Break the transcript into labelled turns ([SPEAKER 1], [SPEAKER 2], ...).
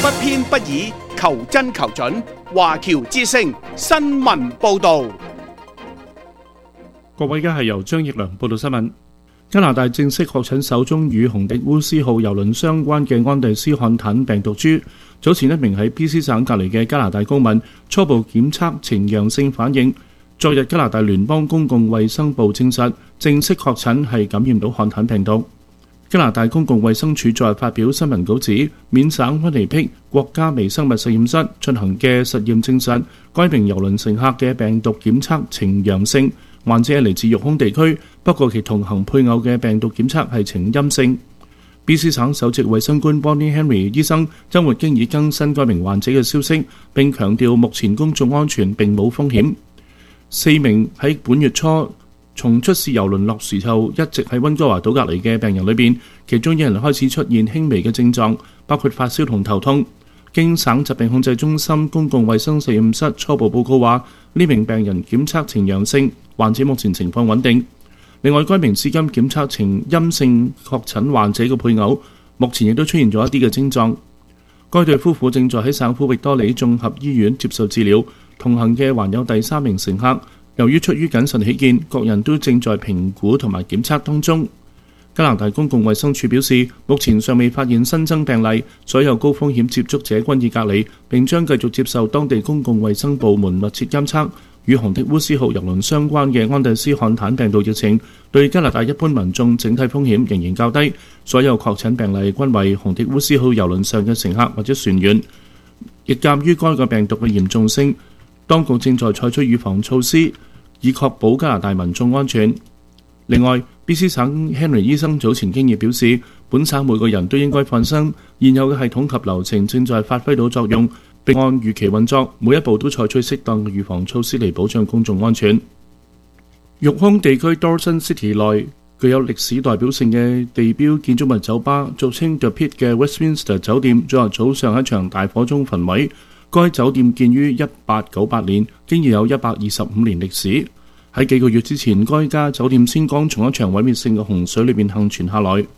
[SPEAKER 1] 不偏不倚，求真求準。華僑之聲新聞報導。
[SPEAKER 2] 各位，而家係由張奕良報道新聞。加拿大正式確診首宗與紅迪烏斯號郵輪相關嘅安第斯漢坦病毒株。早前一名喺 BC 省隔離嘅加拿大公民初步檢測呈陽性反應，昨日加拿大聯邦公共衛生部證實正式確診係感染到漢坦病毒。加拿大公共衛生署昨日發表新聞稿指，緬省溫尼碧國家微生物實驗室進行嘅實驗證實，該名郵輪乘客嘅病毒檢測呈陽性，患者係嚟自育空地區，不過其同行配偶嘅病毒檢測係呈陰性。BC 省首席衛生官 Bonnie Henry 醫生週末經已更新該名患者嘅消息，並強調目前公眾安全並冇風險。4名喺本月初從出事郵輪落時後一直喺溫哥華島隔離嘅病人裏邊，其中一人開始出現輕微嘅症狀，包括發燒同頭痛。經省疾病控制中心公共衛生實驗室初步報告話，呢名病人檢測呈陽性，患者目前情況穩定。另外，該名至今檢測呈陰性確診患者嘅配偶，目前亦都出現咗一啲嘅症狀。該對夫婦正在喺省府域多利綜合醫院接受治療，同行嘅還有第3名乘客。由於出於謹慎起見，各人都正在評估同埋檢測當中。加拿大公共衛生署表示，目前尚未發現新增病例，所有高風險接觸者均已隔離，並將繼續接受當地公共衛生部門密切監測。與紅迪烏斯號郵輪相關嘅安第斯漢坦病毒疫情對加拿大一般民眾整體風險仍然較低，所有確診病例均為紅迪烏斯號郵輪上嘅乘客或者船員。亦鑑於該個病毒嘅嚴重性，當局正在採取預防措施，以確保加拿大民眾安全。另外，BC 省 Henry 醫生早前經已表示，本省每個人都應該放心，現有嘅系統及流程正在發揮到作用，並按預期運作，每一步都採取適當嘅預防措施嚟保障公眾安全。育空地區 Dawson City 內具有歷史代表性嘅地標建築物酒吧，俗稱 The Pit 嘅 Westminster 酒店，昨日早上一場大火中焚毀。該酒店建於1898年，經已有125年歷史。喺幾個月之前，該家酒店先剛從一場毀滅性嘅洪水裏面幸存下來。